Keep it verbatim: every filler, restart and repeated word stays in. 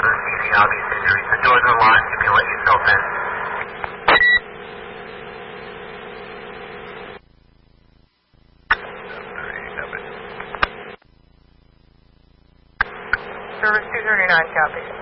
receiving obvious injuries. The doors are locked. You can let yourself in. Service two thirty-nine, copy.